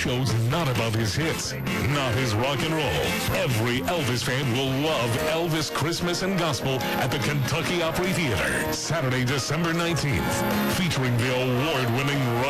show's not about his hits, not his rock and roll. Every Elvis fan will love Elvis Christmas and Gospel at the Kentucky Opry Theater, Saturday, December 19th, featuring the award-winning